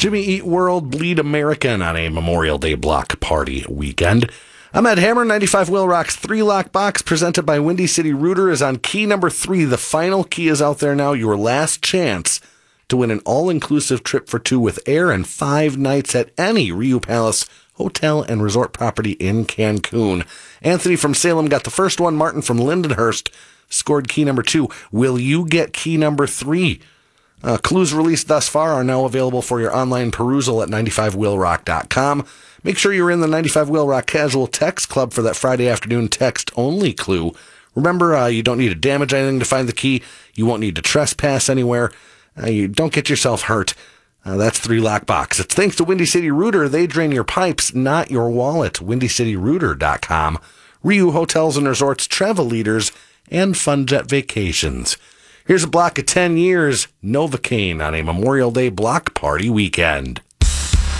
Jimmy Eat World, Bleed American on a Memorial Day block party weekend. I'm Ed Hammer. 95 Will Rock's 3-Lock Box presented by Windy City Rooter is on key number 3. The final key is out there now. Your last chance to win an all-inclusive trip for 2 with air and 5 nights at any Riu Palace hotel and resort property in Cancun. Anthony from Salem got the first one. Martin from Lindenhurst scored key number 2. Will you get key number 3? Clues released thus far are now available for your online perusal at 95willrock.com. Make sure you're in the 95 Will Rock Casual Text Club for that Friday afternoon text-only clue. Remember, you don't need to damage anything to find the key. You won't need to trespass anywhere. You don't get yourself hurt. That's 3-Lock Box. It's thanks to Windy City Rooter. They drain your pipes, not your wallet. WindyCityRooter.com. Riu Hotels and Resorts, travel leaders, and Funjet Vacations. Here's a block of 10 years, Novocaine on a Memorial Day block party weekend.